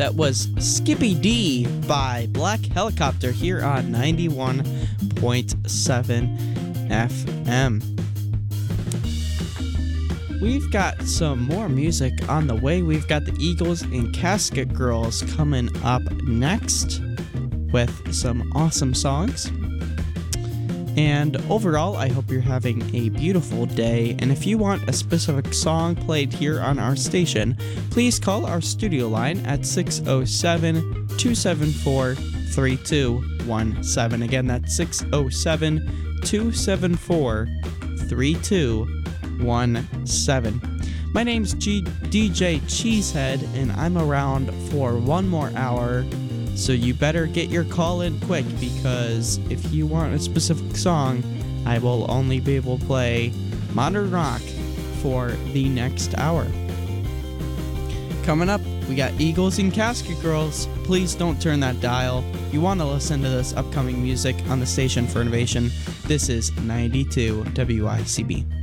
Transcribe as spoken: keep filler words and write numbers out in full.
That was Skippy D by Black Helicopter here on ninety-one point seven F M. We've got some more music on the way. We've got the Eagles and Casket Girls coming up next with some awesome songs. And overall, I hope you're having a beautiful day. And if you want a specific song played here on our station, please call our studio line at six oh seven, two seven four, three two one seven. Again, that's six oh seven, two seven four, three two one seven. My name's G- D J Cheesehead, and I'm around for one more hour. So you better get your call in quick, because if you want a specific song, I will only be able to play modern rock for the next hour. Coming up, we got Eagles and Casket Girls. Please don't turn that dial. You want to listen to this upcoming music on the Station for Innovation. This is ninety-two W I C B.